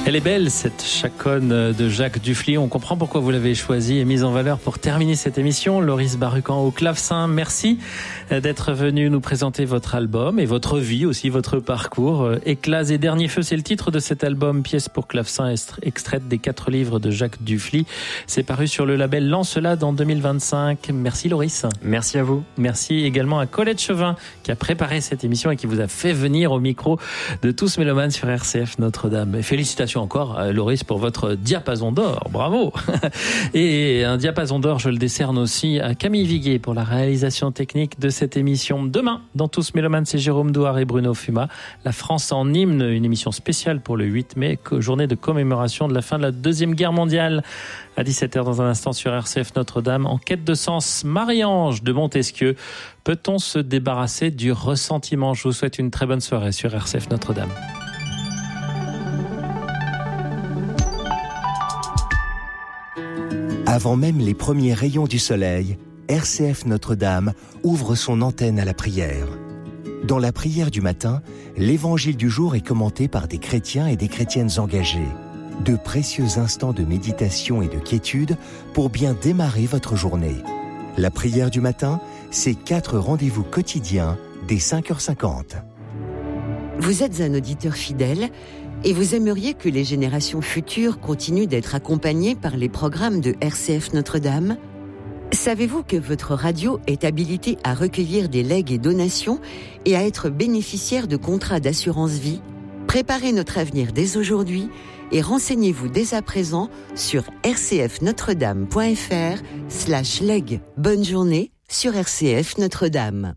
Elle est belle, cette chaconne de Jacques Dufly. On comprend pourquoi vous l'avez choisie et mise en valeur pour terminer cette émission. Loris Barucan au clavecin, merci d'être venu nous présenter votre album et votre vie aussi, votre parcours. Éclats et derniers feux, c'est le titre de cet album, pièce pour clavecin extraite des 4 livres de Jacques Dufly. C'est paru sur le label Lancelade en 2025. Merci Loris. Merci à vous. Merci également à Colette Chauvin qui a préparé cette émission et qui vous a fait venir au micro de Tous Mélomanes sur RCF Notre-Dame. Et félicitations encore, Loris, pour votre diapason d'or. Bravo. Et un diapason d'or, je le décerne aussi à Camille Viguier pour la réalisation technique de cette émission. Demain, dans Tous Mélomanes, c'est Jérôme Douard et Bruno Fuma. La France en hymne, une émission spéciale pour le 8 mai, journée de commémoration de la fin de la Deuxième Guerre mondiale. À 17h dans un instant sur RCF Notre-Dame. En quête de sens, Marie-Ange de Montesquieu. Peut-on se débarrasser du ressentiment ? Je vous souhaite une très bonne soirée sur RCF Notre-Dame. Avant même les premiers rayons du soleil, RCF Notre-Dame ouvre son antenne à la prière. Dans la prière du matin, l'évangile du jour est commenté par des chrétiens et des chrétiennes engagés. De précieux instants de méditation et de quiétude pour bien démarrer votre journée. La prière du matin, c'est 4 rendez-vous quotidiens dès 5h50. Vous êtes un auditeur fidèle et vous aimeriez que les générations futures continuent d'être accompagnées par les programmes de RCF Notre-Dame ? Savez-vous que votre radio est habilitée à recueillir des legs et donations et à être bénéficiaire de contrats d'assurance vie ? Préparez notre avenir dès aujourd'hui et renseignez-vous dès à présent sur rcfnotredame.fr/leg. Bonne journée sur RCF Notre-Dame.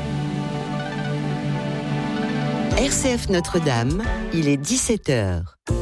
RCF Notre-Dame, il est 17h.